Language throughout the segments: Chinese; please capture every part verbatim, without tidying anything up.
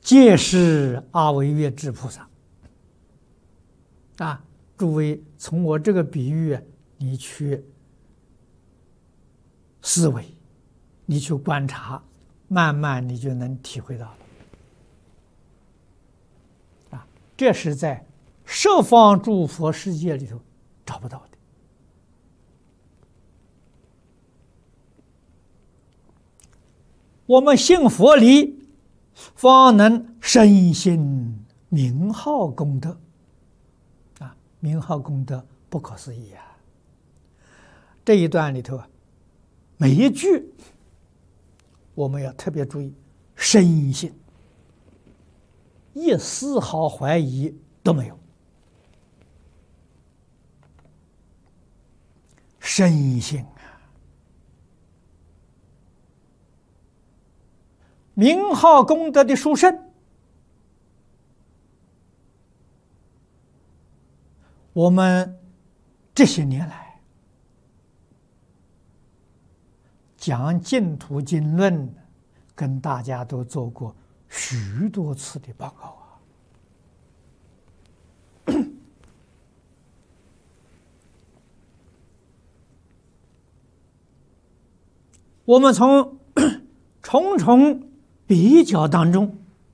皆是阿惟越致菩萨。啊，诸位从我这个比喻，你去思维，你去观察，慢慢你就能体会到了。啊，这是在十方诸佛世界里头找不到的。我们信佛理，方能深信名号功德。啊，名号功德不可思议啊！这一段里头啊，每一句我们要特别注意，深信，一丝毫怀疑都没有。深信啊，名号功德的殊胜，我们这些年来讲净土经论，跟大家都做过许多次的报告啊。我们从重重比较当中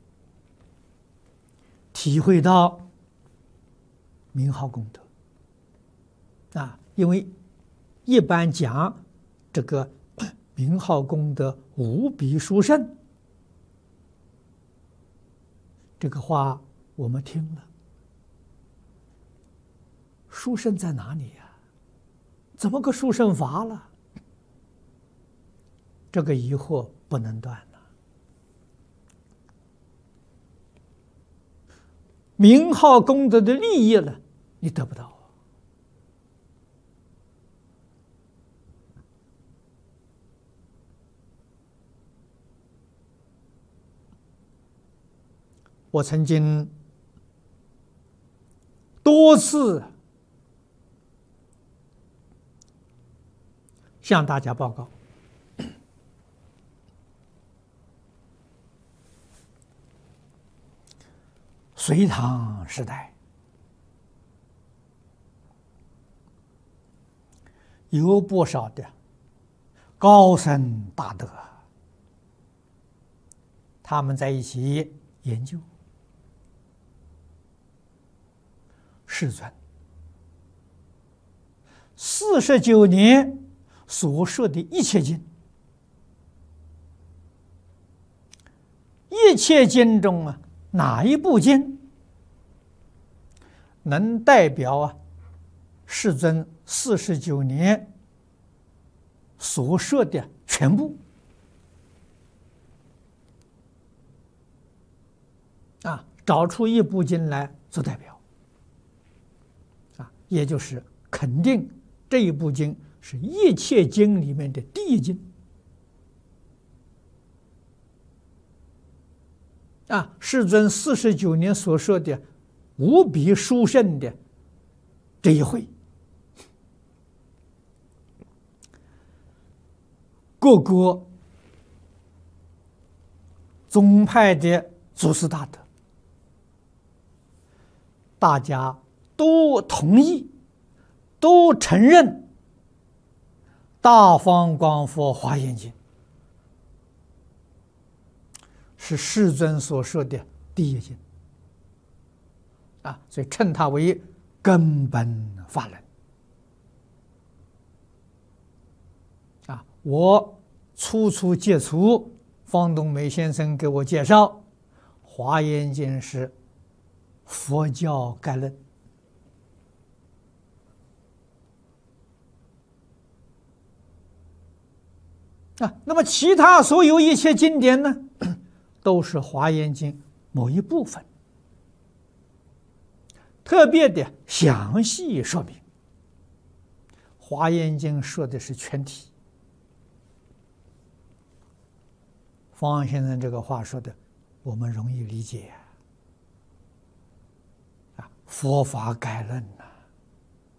体会到名号功德啊，因为一般讲这个名号功德无比殊胜，这个话我们听了，殊胜在哪里呀？怎么个殊胜法了？这个疑惑不能断了。名号功德的利益了，你得不到。我曾经多次向大家报告，隋唐时代有不少的高僧大德，他们在一起研究世尊四十九年所说的一切经，一切经中啊，哪一部经能代表啊世尊四十九年所说的全部啊？找出一部经来做代表啊，也就是肯定这一部经是一切经里面的第一经啊，世尊四十九年所说的无比殊胜的这一会，各国宗派的祖师大德，大家都同意，都承认《大方广佛华严经》是世尊所说的第一经啊，所以称它为根本法轮啊。我初初接触，方东美先生给我介绍，《华严经》是佛教概论啊。那么其他所有一切经典呢，都是《华严经》某一部分，特别的详细说明。《华严经》说的是全体。方先生这个话说的，我们容易理解啊。佛法概论呐、